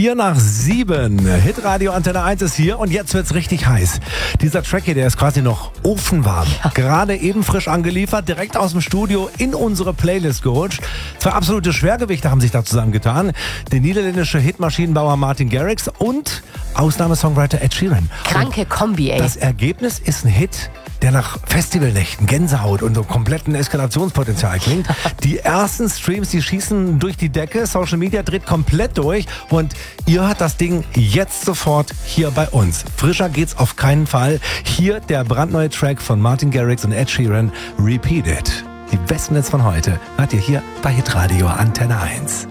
7:04. Hitradio Antenne 1 ist hier und jetzt wird's richtig heiß. Dieser Track hier, der ist quasi noch ofenwarm. Ja. Gerade eben frisch angeliefert, direkt aus dem Studio in unsere Playlist gerutscht. Zwei absolute Schwergewichte haben sich da zusammengetan. Der niederländische Hitmaschinenbauer Martin Garrix und Ausnahmesongwriter Ed Sheeran. Kranke Kombi, ey. Das Ergebnis ist ein Hit, der nach Festivalnächten, Gänsehaut und so kompletten Eskalationspotenzial klingt. Die ersten Streams, die schießen durch die Decke, Social Media dreht komplett durch und ihr hört das Ding jetzt sofort hier bei uns. Frischer geht's auf keinen Fall. Hier der brandneue Track von Martin Garrix und Ed Sheeran, Repeat It. Die besten Hits von heute hört ihr hier bei Hitradio Antenne 1.